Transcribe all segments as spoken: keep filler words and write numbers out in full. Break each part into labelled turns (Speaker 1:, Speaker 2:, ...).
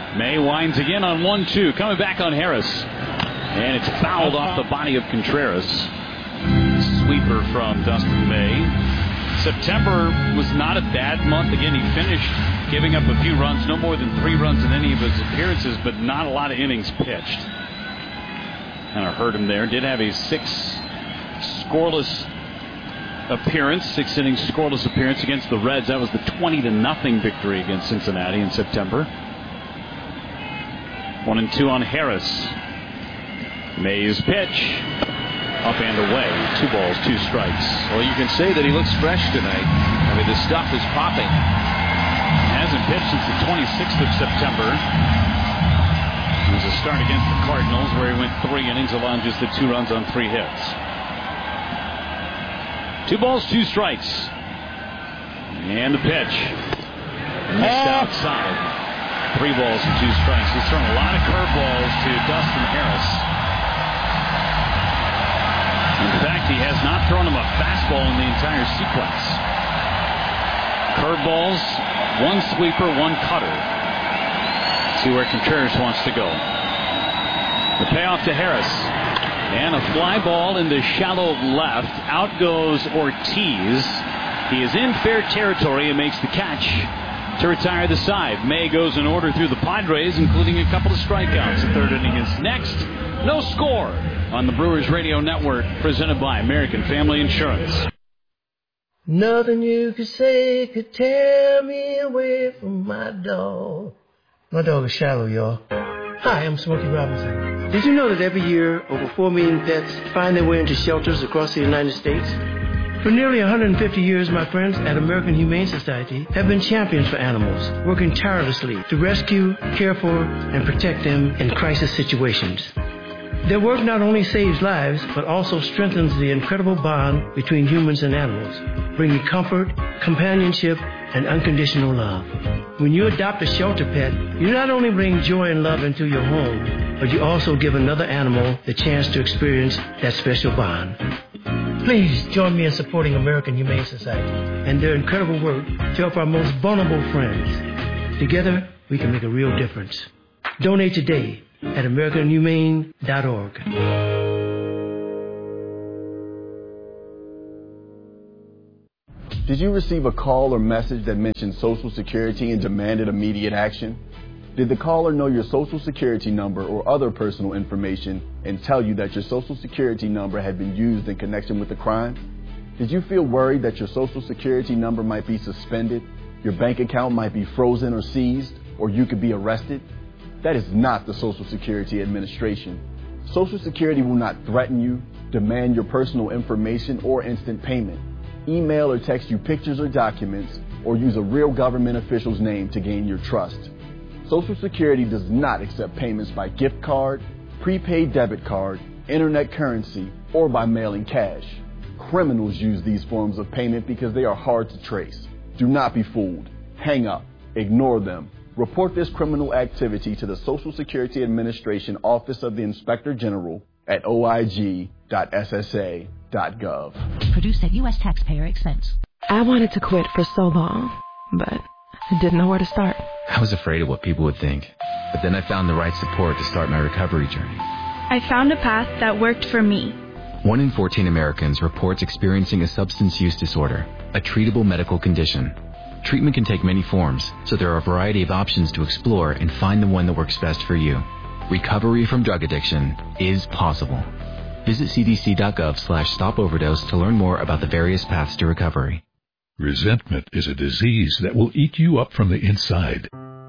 Speaker 1: May winds again on one two. Coming back on Harris. And it's fouled off the body of Contreras. Sweeper from Dustin May. September was not a bad month. Again, he finished giving up a few runs, no more than three runs in any of his appearances, but not a lot of innings pitched. Kind of hurt him there. Did have a six scoreless appearance, six innings scoreless appearance against the Reds. That was the twenty to nothing victory against Cincinnati in September. One and two on Harris. May's pitch. Up and away. Two balls, two strikes.
Speaker 2: Well, you can say that he looks fresh tonight. I mean, the stuff is popping.
Speaker 1: Hasn't pitched since the twenty-sixth of September. It was a start against the Cardinals where he went three innings, allowing just the two runs on three hits. Two balls, two strikes. And the pitch. Missed outside. Three balls and two strikes. He's thrown a lot of curveballs to Dustin Harris. In fact, he has not thrown him a fastball in the entire sequence. Curveballs, one sweeper, one cutter. See where Contreras wants to go. The payoff to Harris. And a fly ball in the shallow left. Out goes Ortiz. He is in fair territory and makes the catch to retire the side. May goes in order through the Padres, including a couple of strikeouts. The third inning is next. No score on the Brewers Radio Network, presented by American Family Insurance.
Speaker 3: Nothing you could say could tear me away from my dog. My dog is shallow, y'all. Hi, I'm Smokey Robinson. Did you know that every year over four million pets find their way into shelters across the United States? For nearly one hundred fifty years, my friends at American Humane Society have been champions for animals, working tirelessly to rescue, care for, and protect them in crisis situations. Their work not only saves lives, but also strengthens the incredible bond between humans and animals, bringing comfort, companionship, and unconditional love. When you adopt a shelter pet, you not only bring joy and love into your home, but you also give another animal the chance to experience that special bond. Please join me in supporting American Humane Society and their incredible work to help our most vulnerable friends. Together, we can make a real difference. Donate today at american humane dot org.
Speaker 4: Did you receive a call or message that mentioned Social Security and demanded immediate action? Did the caller know your Social Security number or other personal information and tell you that your Social Security number had been used in connection with a crime? Did you feel worried that your Social Security number might be suspended, your bank account might be frozen or seized, or you could be arrested? That is not the Social Security Administration. Social Security will not threaten you, demand your personal information, or instant payment, email or text you pictures or documents, or use a real government official's name to gain your trust. Social Security does not accept payments by gift card, prepaid debit card, internet currency, or by mailing cash. Criminals use these forms of payment because they are hard to trace. Do not be fooled. Hang up. Ignore them. Report this criminal activity to the Social Security Administration Office of the Inspector General at o i g dot s s a dot gov.
Speaker 5: Produced at U S taxpayer expense.
Speaker 6: I wanted to quit for so long, but I didn't know where to start.
Speaker 7: I was afraid of what people would think, but then I found the right support to start my recovery journey.
Speaker 8: I found a path that worked for me.
Speaker 7: One in fourteen Americans reports experiencing a substance use disorder, a treatable medical condition. Treatment can take many forms, so there are a variety of options to explore and find the one that works best for you. Recovery from drug addiction is possible. Visit c d c dot gov slash stop overdose to learn more about the various paths to recovery.
Speaker 9: Resentment is a disease that will eat you up from the inside.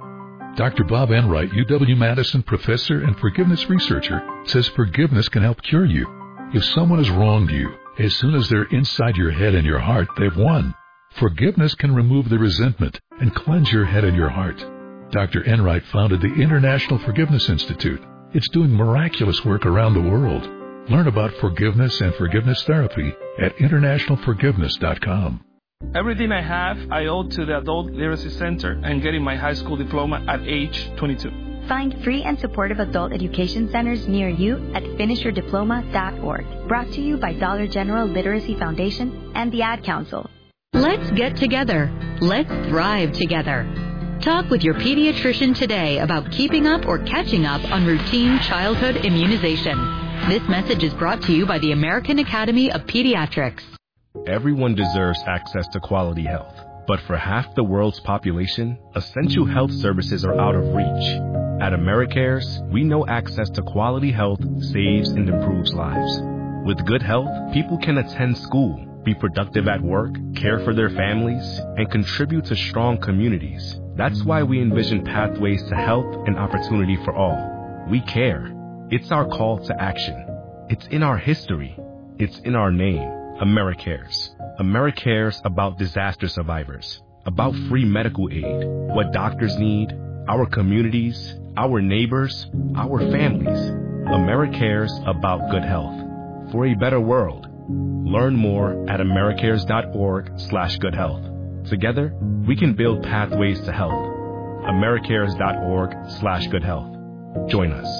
Speaker 9: Doctor Bob Enright, U W-Madison professor and forgiveness researcher, says forgiveness can help cure you. If someone has wronged you, as soon as they're inside your head and your heart, they've won. Forgiveness can remove the resentment and cleanse your head and your heart. Doctor Enright founded the International Forgiveness Institute. It's doing miraculous work around the world. Learn about forgiveness and forgiveness therapy at international forgiveness dot com.
Speaker 10: Everything I have, I owe to the Adult Literacy Center and getting my high school diploma at age twenty-two.
Speaker 11: Find free and supportive adult education centers near you at finish your diploma dot org. Brought to you by Dollar General Literacy Foundation and the Ad Council.
Speaker 5: Let's get together. Let's thrive together.
Speaker 12: Talk with your pediatrician today about keeping up or catching up on routine childhood immunization. This message is brought to you by the American Academy of Pediatrics.
Speaker 13: Everyone deserves access to quality health, but for half the world's population, essential health services are out of reach. At AmeriCares, we know access to quality health saves and improves lives. With good health, people can attend school, be productive at work, care for their families, and contribute to strong communities. That's why we envision pathways to health and opportunity for all. We care. It's our call to action. It's in our history. It's in our name. AmeriCares. AmeriCares about disaster survivors, about free medical aid, what doctors need, our communities, our neighbors, our families. AmeriCares about good health. For a better world. Learn more at americares.org slash good health. Together, we can build pathways to health. americares.org slash good health. Join us.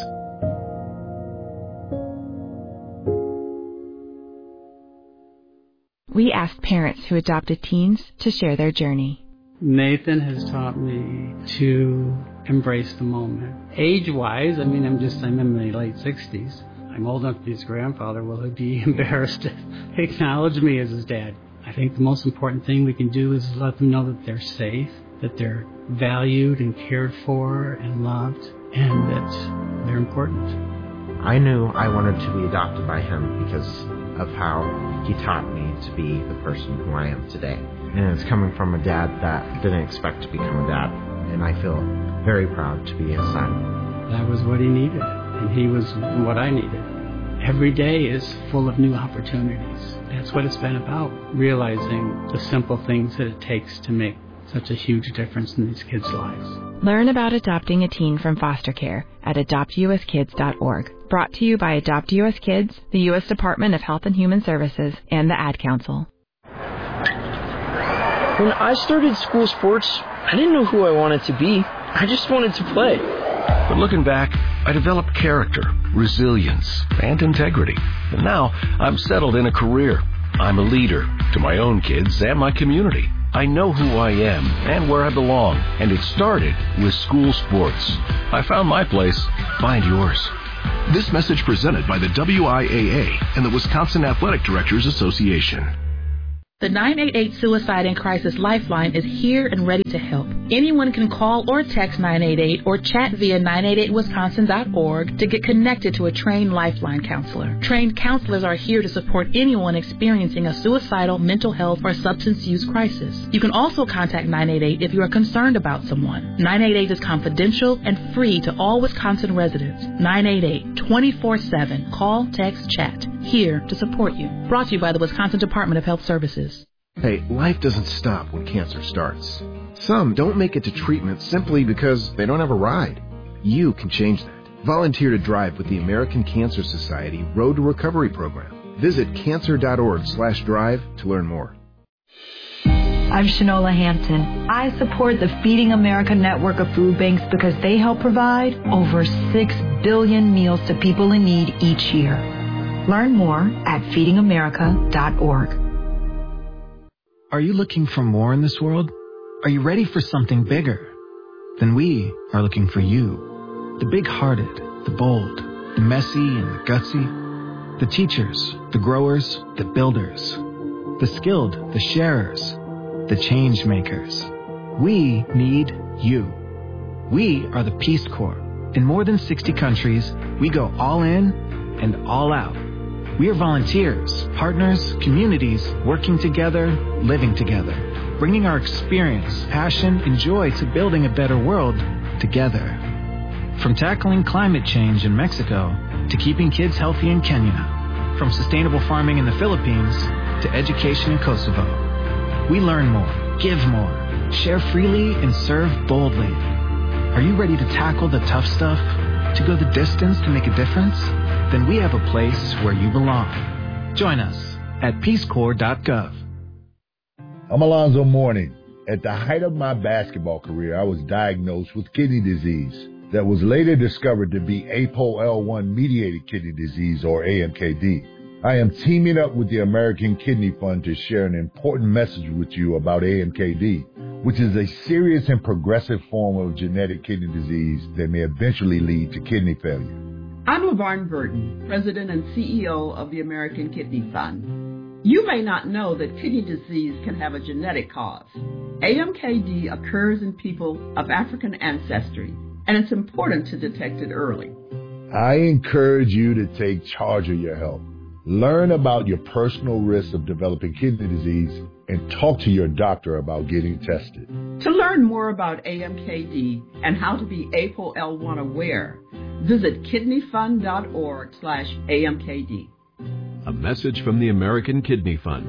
Speaker 6: We asked parents who adopted teens to share their journey.
Speaker 14: Nathan has taught me to embrace the moment. Age-wise, I mean, I'm just, I'm in my late sixties. I'm old enough to be his grandfather. Will he be embarrassed to acknowledge me as his dad? I think the most important thing we can do is let them know that they're safe, that they're valued and cared for and loved, and that they're important.
Speaker 15: I knew I wanted to be adopted by him because of how he taught me to be the person who I am today. And it's coming from a dad that didn't expect to become a dad, and I feel very proud to be his son.
Speaker 14: That was what he needed, and he was what I needed. Every day is full of new opportunities. That's what it's been about, realizing the simple things that it takes to make such a huge difference in these kids' lives.
Speaker 6: Learn about adopting a teen from foster care at adopt u s kids dot org. Brought to you by Adopt U S Kids, the U S Department of Health and Human Services, and the Ad Council.
Speaker 16: When I started school sports, I didn't know who I wanted to be. I just wanted to play.
Speaker 17: But looking back, I developed character, resilience, and integrity. And now I'm settled in a career. I'm a leader to my own kids and my community. I know who I am and where I belong, and it started with school sports. I found my place. Find yours.
Speaker 18: This message presented by the W I A A and the Wisconsin Athletic Directors Association.
Speaker 19: The nine eight eight Suicide and Crisis Lifeline is here and ready to help. Anyone can call or text nine eight eight or chat via nine eight eight wisconsin dot org to get connected to a trained Lifeline counselor. Trained counselors are here to support anyone experiencing a suicidal, mental health, or substance use crisis. You can also contact nine eight eight if you are concerned about someone. nine eight eight is confidential and free to all Wisconsin residents. nine eight eight, twenty-four seven. Call, text, chat. Here to support you. Brought to you by the Wisconsin Department of Health Services.
Speaker 20: Hey, life doesn't stop when cancer starts. Some don't make it to treatment simply because they don't have a ride. You can change that. Volunteer to drive with the American Cancer Society Road to Recovery program. Visit cancer.org slash drive to learn more.
Speaker 21: I'm Shanola Hampton. I support the Feeding America network of food banks because they help provide over six billion meals to people in need each year. Learn more at feeding america dot org.
Speaker 22: Are you looking for more in this world? Are you ready for something bigger? Then we are looking for you. The big-hearted, the bold, the messy and the gutsy, the teachers, the growers, the builders, the skilled, the sharers, the change makers. We need you. We are the Peace Corps. In more than sixty countries, we go all in and all out. We are volunteers, partners, communities, working together, living together, bringing our experience, passion, and joy to building a better world together. From tackling climate change in Mexico to keeping kids healthy in Kenya, from sustainable farming in the Philippines to education in Kosovo. We learn more, give more, share freely, and serve boldly. Are you ready to tackle the tough stuff? To go the distance to make a difference? Then we have a place where you belong. Join us at peace corps dot gov.
Speaker 23: I'm Alonzo Mourning. At the height of my basketball career, I was diagnosed with kidney disease that was later discovered to be A P O L one mediated kidney disease, or A M K D. I am teaming up with the American Kidney Fund to share an important message with you about A M K D. which is a serious and progressive form of genetic kidney disease that may eventually lead to kidney failure.
Speaker 1: I'm LaVarn Burton, President and C E O of the American Kidney Fund. You may not know that kidney disease can have a genetic cause. A M K D occurs in people of African ancestry, and it's important to detect it early.
Speaker 23: I encourage you to take charge of your health. Learn about your personal risk of developing kidney disease and talk to your doctor about getting tested.
Speaker 1: To learn more about A M K D and how to be A P O L one aware, visit kidneyfund.org slash AMKD.
Speaker 2: A message from the American Kidney Fund.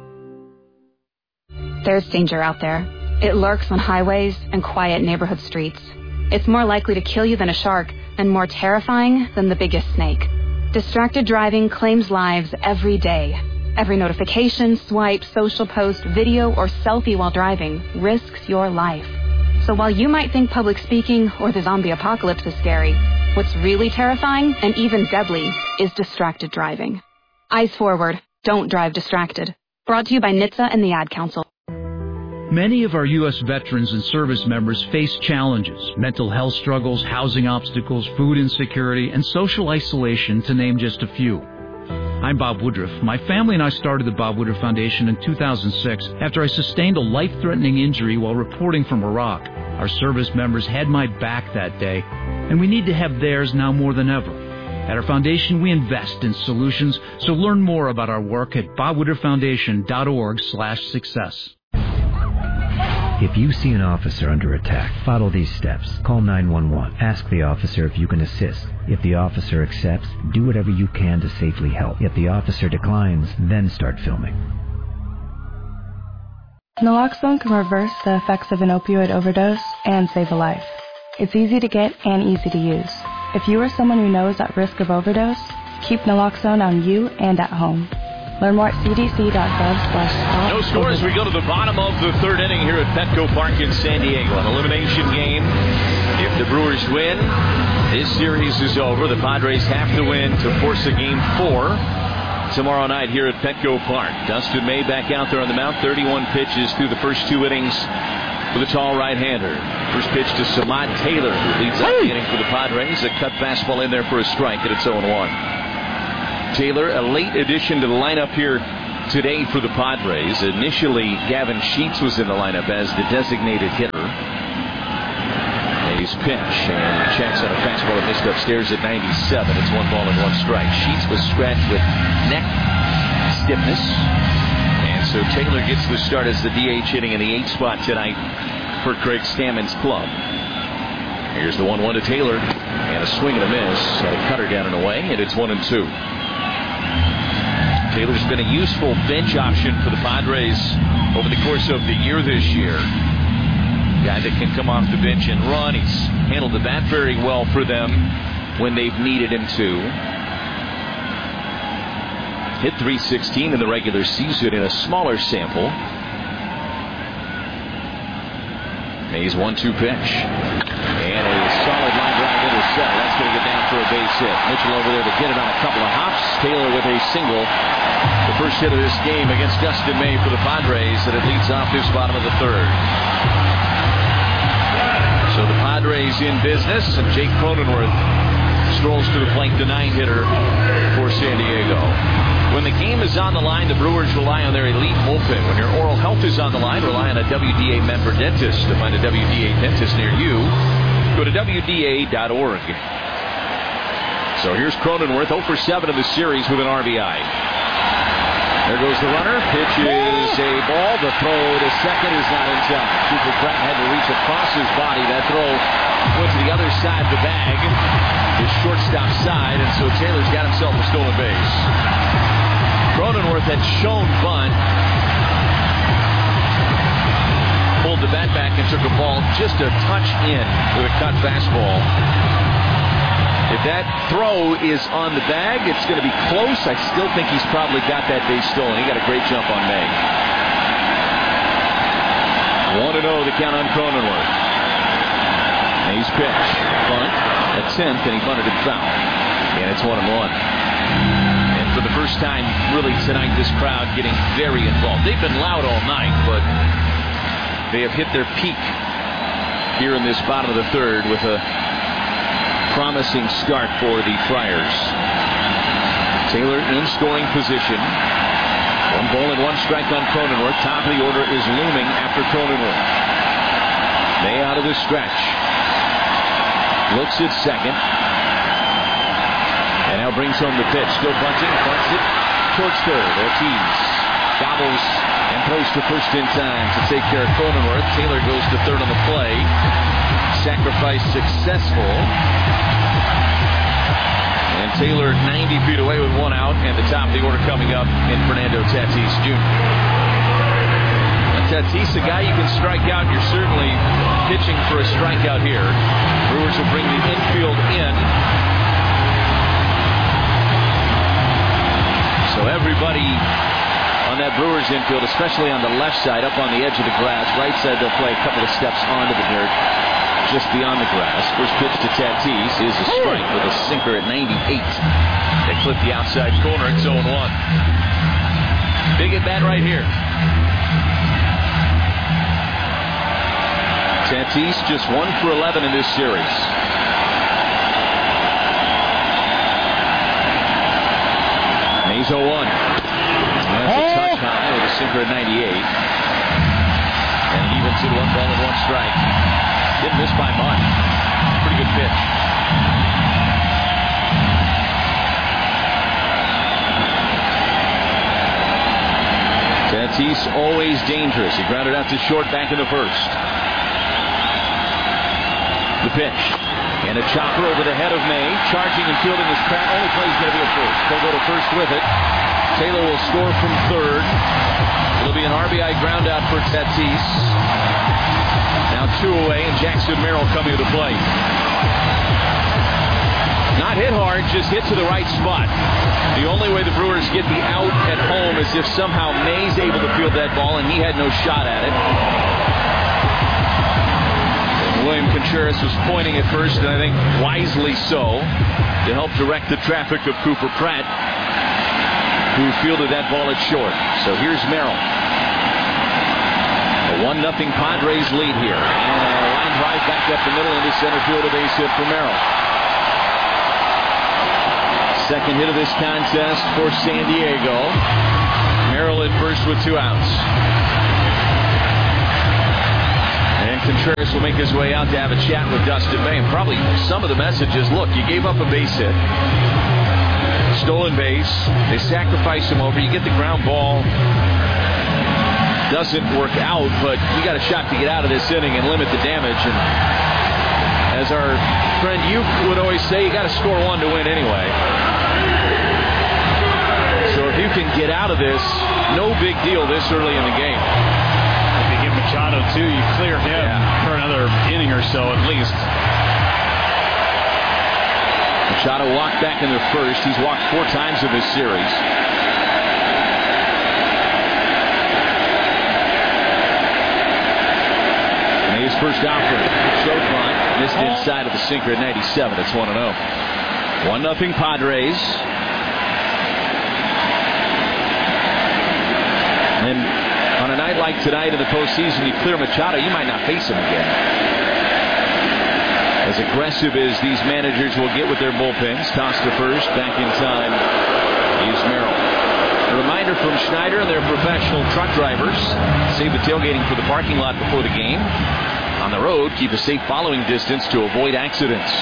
Speaker 3: There's danger out there. It lurks on highways and quiet neighborhood streets. It's more likely to kill you than a shark and more terrifying than the biggest snake. Distracted driving claims lives every day. Every notification, swipe, social post, video, or selfie while driving risks your life. So while you might think public speaking or the zombie apocalypse is scary, what's really terrifying and even deadly is distracted driving. Eyes forward. Don't drive distracted. Brought to you by N H T S A and the Ad Council.
Speaker 24: Many of our U S veterans and service members face challenges, mental health struggles, housing obstacles, food insecurity, and social isolation, to name just a few. I'm Bob Woodruff. My family and I started the Bob Woodruff Foundation in two thousand six after I sustained a life-threatening injury while reporting from Iraq. Our service members had my back that day, and we need to have theirs now more than ever. At our foundation, we invest in solutions, so learn more about our work at bob woodruff foundation dot org slash success.
Speaker 25: If you see an officer under attack, follow these steps. Call nine one one. Ask the officer if you can assist. If the officer accepts, do whatever you can to safely help. If the officer declines, then start filming.
Speaker 26: Naloxone can reverse the effects of an opioid overdose and save a life. It's easy to get and easy to use. If you or someone you know is at risk of overdose, keep naloxone on you and at home. Learn more at c d c dot gov slash stop.
Speaker 27: No score as we go to the bottom of the third inning here at Petco Park in San Diego. An elimination game. If the Brewers win, this series is over. The Padres have to win to force a game four tomorrow night here at Petco Park. Dustin May back out there on the mound. thirty-one pitches through the first two innings for the tall right-hander. First pitch to Samad Taylor, who leads out the inning for the Padres. A cut fastball in there for a strike, and it's oh one. Taylor, a late addition to the lineup here today for the Padres. Initially, Gavin Sheets was in the lineup as the designated hitter. Hayes pitch, and he checks on a fastball that missed upstairs at ninety-seven. It's one ball and one strike. Sheets was scratched with neck stiffness. And so Taylor gets the start as the D H, hitting in the eighth spot tonight for Craig Stammen's club. Here's the one one to Taylor, and a swing and a miss. Got a cutter down and away, and it's one and two. Taylor's been a useful bench option for the Padres over the course of the year this year. Guy that can come off the bench and run. He's handled the bat very well for them when they've needed him to. Hit three sixteen in the regular season in a smaller sample. Mays one two pitch. And a solid line drive into center. That's going to get down for a base hit. Mitchell over there to get it on a couple of hops. Taylor with a single. The first hit of this game against Dustin May for the Padres, and it leads off this bottom of the third. So the Padres in business, and Jake Cronenworth strolls to the plate, the nine-hitter for San Diego. When the game is on the line, the Brewers rely on their elite bullpen. When your oral health is on the line, rely on a W D A member dentist. To find a W D A dentist near you, go to W D A dot org. So here's Cronenworth, oh for seven of the series with an R B I. There goes the runner. Pitch is a ball. The throw to second is not in time. Cooper Pratt had to reach across his body. That throw went to the other side of the bag, the shortstop side, and so Taylor's got himself a stolen base. Cronenworth had shown bunt, pulled the bat back and took a ball just a touch in with a cut fastball. If that throw is on the bag, it's going to be close. I still think he's probably got that base stolen. He got a great jump on May. one and oh the count on Cronenworth. May's pitch. Bunt at tenth, and he bunted it foul. And it's one and one. And for the first time, really tonight, this crowd getting very involved. They've been loud all night, but They have hit their peak here in this bottom of the third with a promising start for the Friars. Taylor in scoring position. One ball and one strike on Cronenworth. Top of the order is looming after Cronenworth. May out of the stretch. Looks at second. And now brings home the pitch. Still bunting. Bunts it towards third. Ortiz gobbles and throws to first in time to take care of Cronenworth. Taylor goes to third on the play. Sacrifice successful. And Taylor ninety feet away with one out, and the top of the order coming up in Fernando Tatis Junior Now, Tatis, a guy you can strike out. You're certainly pitching for a strikeout here. Brewers will bring the infield in. So everybody on that Brewers infield, especially on the left side, up on the edge of the grass. Right side, they'll play a couple of steps onto the dirt, just beyond the grass. First pitch to Tatis is a strike with a sinker at ninety-eight. They clip the outside corner. It's oh one. Big at bat right here. Tatis just one for eleven in this series. Mays oh one. That's a touch high with a sinker at ninety-eight. And he evens it, one ball and one strike. Didn't miss by much. Pretty good pitch. Tatis always dangerous. He grounded out to short back in the first. The pitch. And a chopper over the head of May. Charging and fielding his Pratt. Only play is going to be at first. He'll go to first with it. Taylor will score from third. It'll be an R B I ground out for Tatis. Now two away, and Jackson Merrill coming to the plate. Not hit hard, just hit to the right spot. The only way the Brewers get the out at home is if somehow May's able to field that ball, and he had no shot at it. William Contreras was pointing at first, and I think wisely so, to help direct the traffic of Cooper Pratt, who fielded that ball at short. So here's Merrill. A one nothing Padres lead here. And a line drive back up the middle into center field, a base hit for Merrill. Second hit of this contest for San Diego. Merrill at first with two outs. And Contreras will make his way out to have a chat with Dustin May. And probably some of the messages, look, you gave up a base hit. Stolen base. They sacrifice him over. You get the ground ball. Doesn't work out, but you got a shot to get out of this inning and limit the damage. And as our friend Uke would always say, you got to score one to win anyway. So if you can get out of this, no big deal this early in the game.
Speaker 4: If you give Machado two, you clear him yeah. for another inning or so at least.
Speaker 27: Machado walked back in the first. He's walked four times in this series. May's first offering. Short line. Missed inside of the sinker at ninety-seven. It's one and oh. one nothing Padres. And on a night like tonight in the postseason, you clear Machado, you might not face him again. As aggressive as these managers will get with their bullpens. Toss to first. Back in time is Merrill. A reminder from Schneider and their professional truck drivers. Save the tailgating for the parking lot before the game. On the road, keep a safe following distance to avoid accidents.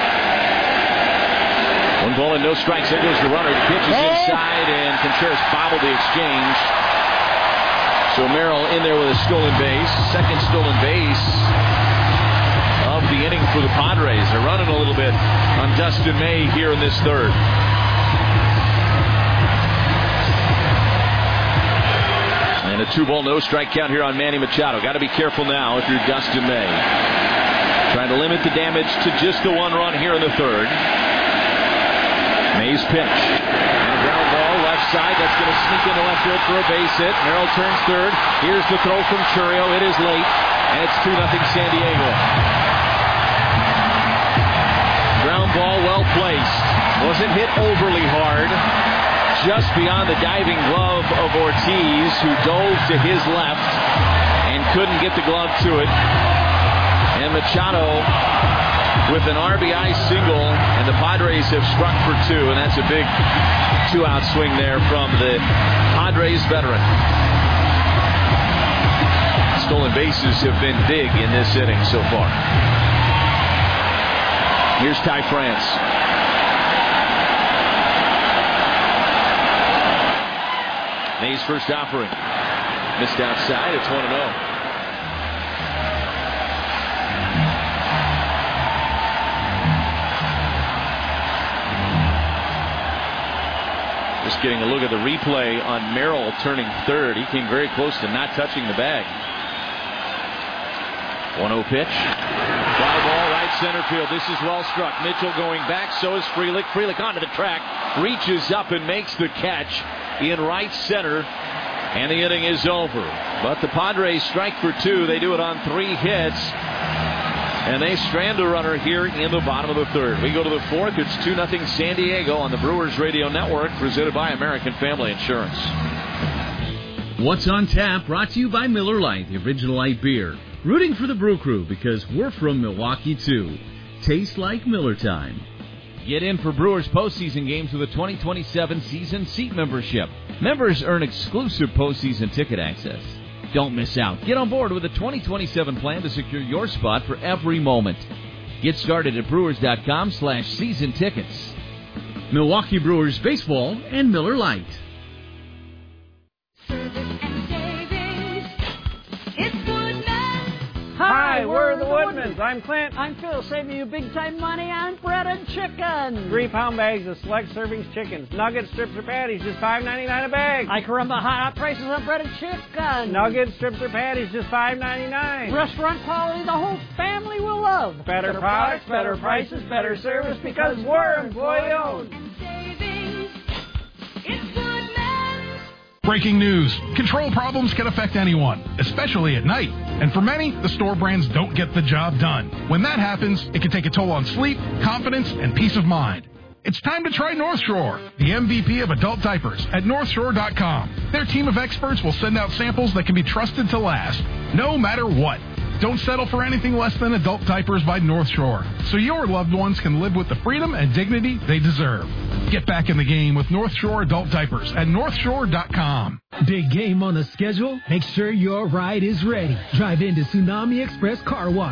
Speaker 27: One ball and no strikes. There goes the runner. The pitch is inside, and Contreras bobbled the exchange. So Merrill in there with a stolen base. Second stolen base of the inning for the Padres. They're running a little bit on Dustin May here in this third. And a two-ball, no-strike count here on Manny Machado. Got to be careful now if you're Dustin May. Trying to limit the damage to just the one run here in the third. May's pitch. And a ground ball, left side. That's going to sneak into left field for a base hit. Merrill turns third. Here's the throw from Churio. It is late. And it's two nothing San Diego. Ground ball well placed. Wasn't hit overly hard. Just beyond the diving glove of Ortiz, who dove to his left and and couldn't get the glove to it. And Machado with an R B I single, and the Padres have struck for two, and that's a big two-out swing there from the Padres veteran. Stolen bases have been big in this inning so far. Here's Ty France. May's first offering. Missed outside. It's one and oh. Just getting a look at the replay on Merrill turning third. He came very close to not touching the bag. one oh pitch. Fly ball, right center field. This is well struck. Mitchell going back. So is Frelick. Frelick onto the track. Reaches up and makes the catch in right center. And the inning is over. But the Padres strike for two. They do it on three hits. And they strand a runner here in the bottom of the third. We go to the fourth. It's two nothing San Diego on the Brewers Radio Network, presented by American Family Insurance.
Speaker 5: What's on Tap, brought to you by Miller Lite, the original light beer. Rooting for the Brew Crew because we're from Milwaukee, too. Tastes like Miller time.
Speaker 7: Get in for Brewers postseason games with a twenty twenty-seven season seat membership. Members earn exclusive postseason ticket access. Don't miss out. Get on board with a twenty twenty-seven plan to secure your spot for every moment. Get started at brewers.com slash season tickets.
Speaker 5: Milwaukee Brewers Baseball and Miller Lite.
Speaker 8: Hi, we're the Woodmans. I'm Clint. I'm Phil, saving you big time money on breaded chicken. Three pound bags of select servings chickens. Nuggets, strips, or patties, just five ninety-nine a bag. I caramba, hot prices on breaded chicken. Nuggets, strips, or patties, just five ninety-nine. Restaurant quality the whole family will love. Better, better products, better prices, better service because we're employee owned.
Speaker 9: Breaking news. Control problems can affect anyone, especially at night. And for many, the store brands don't get the job done. When that happens, it can take a toll on sleep, confidence, and peace of mind. It's time to try North Shore, the M V P of adult diapers at north shore dot com. Their team of experts will send out samples that can be trusted to last, no matter what. Don't settle for anything less than adult diapers by North Shore, so your loved ones can live with the freedom and dignity they deserve. Get back in the game with North Shore adult diapers at north shore dot com.
Speaker 10: Big game on the schedule? Make sure your ride is ready. Drive into Tsunami Express Car Wash.